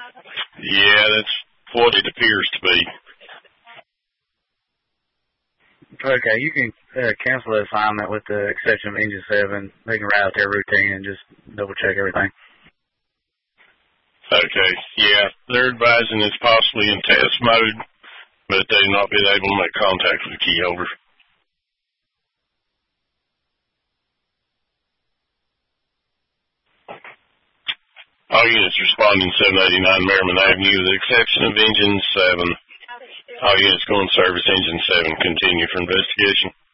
Yeah, that's what it appears to be. Okay, you can cancel the assignment with the exception of Engine 7. They can write out their routine and just double-check everything. Okay, yeah, they're advising it's possibly in test mode, but they've not been able to make contact with the key holder. All units responding 789 Merriman Avenue, with the exception of Engine 7. All units going service Engine 7. Continue for investigation.